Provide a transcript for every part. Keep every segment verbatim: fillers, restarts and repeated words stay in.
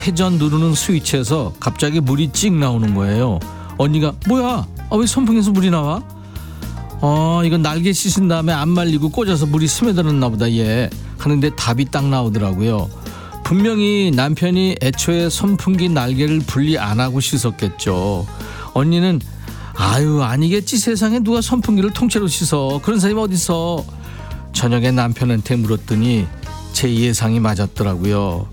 회전 누르는 스위치에서 갑자기 물이 찍 나오는 거예요. 언니가 뭐야? 아, 왜 선풍기에서 물이 나와? 어, 이건 날개 씻은 다음에 안 말리고 꽂아서 물이 스며들었나 보다 얘 하는데 답이 딱 나오더라고요. 분명히 남편이 애초에 선풍기 날개를 분리 안 하고 씻었겠죠. 언니는 아유 아니겠지, 세상에 누가 선풍기를 통째로 씻어, 그런 사람이 어딨어. 저녁에 남편한테 물었더니 제 예상이 맞았더라고요.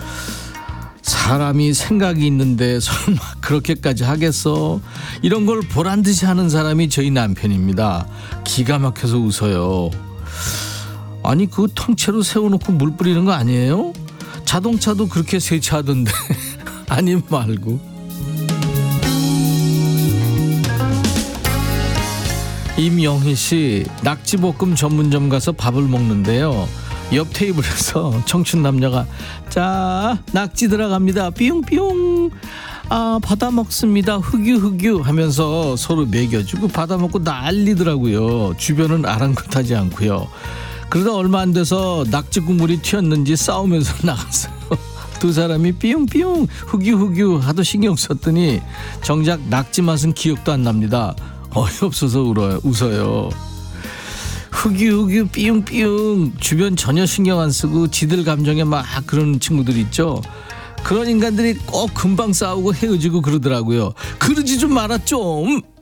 사람이 생각이 있는데 설마 그렇게까지 하겠어? 이런 걸 보란듯이 하는 사람이 저희 남편입니다. 기가 막혀서 웃어요. 아니 그거 통째로 세워놓고 물 뿌리는 거 아니에요? 자동차도 그렇게 세차하던데. 아님 말고. 임영희씨, 낙지볶음 전문점 가서 밥을 먹는데요, 옆 테이블에서 청춘 남녀가 자 낙지 들어갑니다 삐용삐용, 아 받아 먹습니다 흑유흑유 하면서 서로 먹여주고 받아 먹고 난리더라고요. 주변은 아랑곳하지 않고요. 그러다 얼마 안 돼서 낙지 국물이 튀었는지 싸우면서 나갔어요. 두 사람이 삐용삐용 흑유흑유 하도 신경 썼더니 정작 낙지 맛은 기억도 안 납니다. 어이없어서 울어요, 웃어요. 흑유흑유 삐용삐용 주변 전혀 신경 안 쓰고 지들 감정에 막 그런 친구들 있죠. 그런 인간들이 꼭 금방 싸우고 헤어지고 그러더라고요. 그러지 좀 마라 좀.